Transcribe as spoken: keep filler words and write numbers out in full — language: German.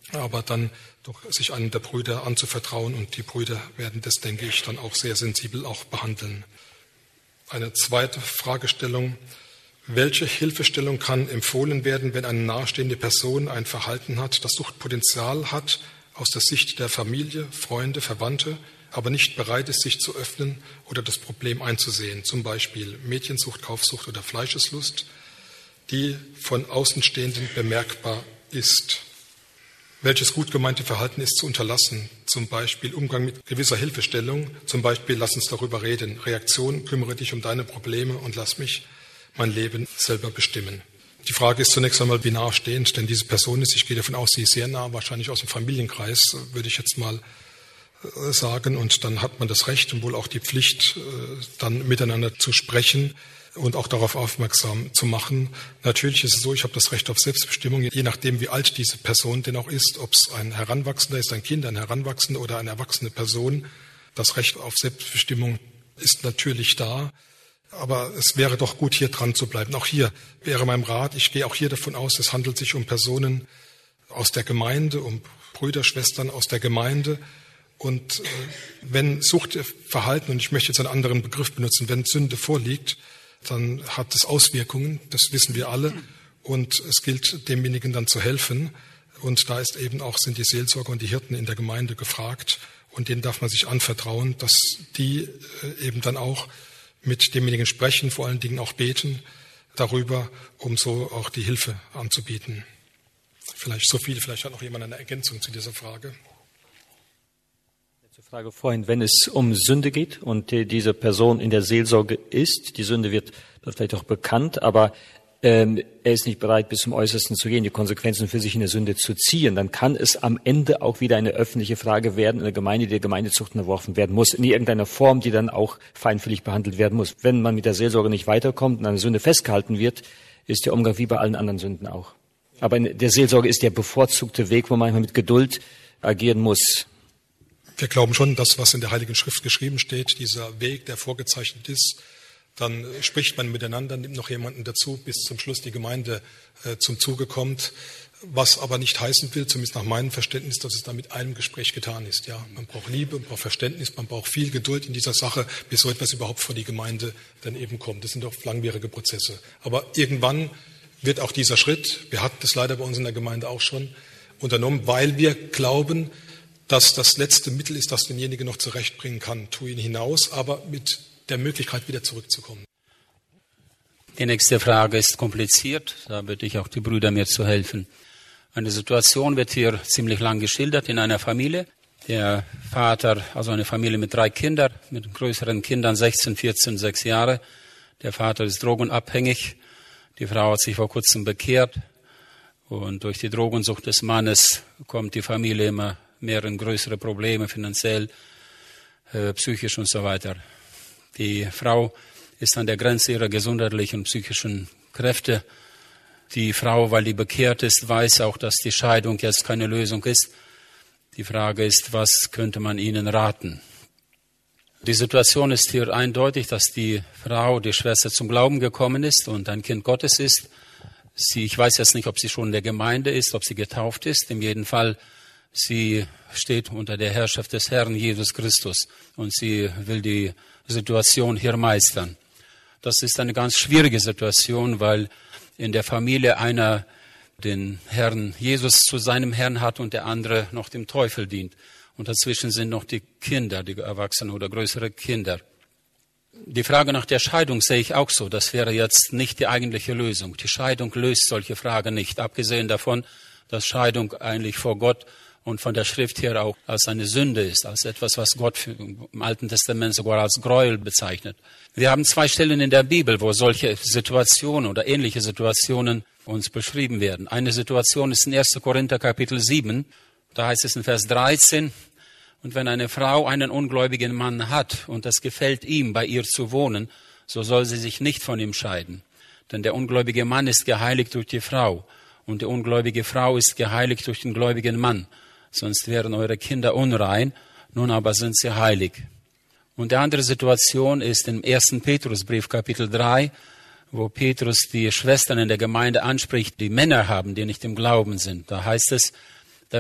aber dann doch sich einem der Brüder anzuvertrauen, und die Brüder werden das, denke ich, dann auch sehr sensibel auch behandeln. Eine zweite Fragestellung: Welche Hilfestellung kann empfohlen werden, wenn eine nahestehende Person ein Verhalten hat, das Suchtpotenzial hat, aus der Sicht der Familie, Freunde, Verwandte, aber nicht bereit ist, sich zu öffnen oder das Problem einzusehen, zum Beispiel Mädchensucht, Kaufsucht oder Fleischeslust, die von Außenstehenden bemerkbar ist? Welches gut gemeinte Verhalten ist zu unterlassen, zum Beispiel Umgang mit gewisser Hilfestellung, zum Beispiel lass uns darüber reden, Reaktion, kümmere dich um deine Probleme und lass mich mein Leben selber bestimmen. Die Frage ist zunächst einmal, wie nahestehend denn diese Person ist. Ich gehe davon aus, sie ist sehr nah, wahrscheinlich aus dem Familienkreis, würde ich jetzt mal sagen. Und dann hat man das Recht und wohl auch die Pflicht, dann miteinander zu sprechen und auch darauf aufmerksam zu machen. Natürlich ist es so, ich habe das Recht auf Selbstbestimmung, je nachdem, wie alt diese Person denn auch ist, ob es ein Heranwachsender ist, ein Kind, ein Heranwachsender oder eine erwachsene Person. Das Recht auf Selbstbestimmung ist natürlich da. Aber es wäre doch gut, hier dran zu bleiben. Auch hier wäre mein Rat, ich gehe auch hier davon aus, es handelt sich um Personen aus der Gemeinde, um Brüder, Schwestern aus der Gemeinde. Und äh, wenn Suchtverhalten, und ich möchte jetzt einen anderen Begriff benutzen, wenn Sünde vorliegt, dann hat es Auswirkungen, das wissen wir alle. Und es gilt, demjenigen dann zu helfen. Und da ist eben auch, sind die Seelsorger und die Hirten in der Gemeinde gefragt. Und denen darf man sich anvertrauen, dass die äh, eben dann auch mit demjenigen sprechen, vor allen Dingen auch beten darüber, um so auch die Hilfe anzubieten. Vielleicht so viel, vielleicht hat noch jemand eine Ergänzung zu dieser Frage. Zur Frage vorhin, wenn es um Sünde geht und diese Person in der Seelsorge ist, die Sünde wird vielleicht auch bekannt, aber ähm, er ist nicht bereit, bis zum Äußersten zu gehen, die Konsequenzen für sich in der Sünde zu ziehen, dann kann es am Ende auch wieder eine öffentliche Frage werden, in der Gemeinde, die der Gemeindezucht unterworfen werden muss, in irgendeiner Form, die dann auch feinfühlig behandelt werden muss. Wenn man mit der Seelsorge nicht weiterkommt und an der Sünde festgehalten wird, ist der Umgang wie bei allen anderen Sünden auch. Aber in der Seelsorge ist der bevorzugte Weg, wo man manchmal mit Geduld agieren muss. Wir glauben schon, dass was in der Heiligen Schrift geschrieben steht, dieser Weg, der vorgezeichnet ist, dann spricht man miteinander, nimmt noch jemanden dazu, bis zum Schluss die Gemeinde äh, zum Zuge kommt. Was aber nicht heißen will, zumindest nach meinem Verständnis, dass es da mit einem Gespräch getan ist. Ja, man braucht Liebe, man braucht Verständnis, man braucht viel Geduld in dieser Sache, bis so etwas überhaupt vor die Gemeinde dann eben kommt. Das sind doch langwierige Prozesse. Aber irgendwann wird auch dieser Schritt, wir hatten das leider bei uns in der Gemeinde auch schon, unternommen, weil wir glauben, dass das letzte Mittel ist, das denjenigen noch zurechtbringen kann. Tu ihn hinaus, aber mit der Möglichkeit, wieder zurückzukommen. Die nächste Frage ist kompliziert, da bitte ich auch die Brüder, mir zu helfen. Eine Situation wird hier ziemlich lang geschildert in einer Familie. Der Vater, also eine Familie mit drei Kindern, mit größeren Kindern, sechzehn, vierzehn, sechs Jahre. Der Vater ist drogenabhängig. Die Frau hat sich vor kurzem bekehrt. Und durch die Drogensucht des Mannes kommt die Familie immer mehr in größere Probleme, finanziell, äh, psychisch und so weiter. Die Frau ist an der Grenze ihrer gesundheitlichen und psychischen Kräfte. Die Frau, weil die bekehrt ist, weiß auch, dass die Scheidung jetzt keine Lösung ist. Die Frage ist, was könnte man ihnen raten? Die Situation ist hier eindeutig, dass die Frau, die Schwester, zum Glauben gekommen ist und ein Kind Gottes ist. Sie, ich weiß jetzt nicht, ob sie schon in der Gemeinde ist, ob sie getauft ist. In jedem Fall, sie steht unter der Herrschaft des Herrn Jesus Christus und sie will die Situation hier meistern. Das ist eine ganz schwierige Situation, weil in der Familie einer den Herrn Jesus zu seinem Herrn hat und der andere noch dem Teufel dient. Und dazwischen sind noch die Kinder, die Erwachsenen oder größere Kinder. Die Frage nach der Scheidung sehe ich auch so. Das wäre jetzt nicht die eigentliche Lösung. Die Scheidung löst solche Fragen nicht, abgesehen davon, dass Scheidung eigentlich vor Gott und von der Schrift her auch als eine Sünde ist, als etwas, was Gott im Alten Testament sogar als Gräuel bezeichnet. Wir haben zwei Stellen in der Bibel, wo solche Situationen oder ähnliche Situationen uns beschrieben werden. Eine Situation ist in erster Korinther Kapitel sieben, da heißt es in Vers dreizehn, und wenn eine Frau einen ungläubigen Mann hat und es gefällt ihm, bei ihr zu wohnen, so soll sie sich nicht von ihm scheiden. Denn der ungläubige Mann ist geheiligt durch die Frau und die ungläubige Frau ist geheiligt durch den gläubigen Mann. Sonst wären eure Kinder unrein, nun aber sind sie heilig. Und die andere Situation ist im ersten Petrusbrief, Kapitel drei, wo Petrus die Schwestern in der Gemeinde anspricht, die Männer haben, die nicht im Glauben sind. Da heißt es,